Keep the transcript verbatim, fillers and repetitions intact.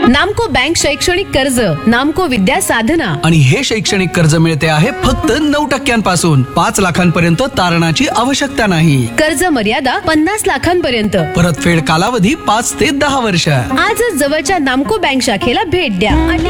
नामको बँक शैक्षणिक कर्ज, नामको विद्या साधना. आणि हे शैक्षणिक कर्ज मिळते आहे फक्त नऊ टक्क्यांपासून. पाच लाखांपर्यंत तारणाची आवश्यकता नाही. कर्ज मर्यादा पन्नास लाखांपर्यंत. परतफेड कालावधी पाच ते दहा वर्ष. आजच जवळच्या नामको बँक शाखेला भेट द्या.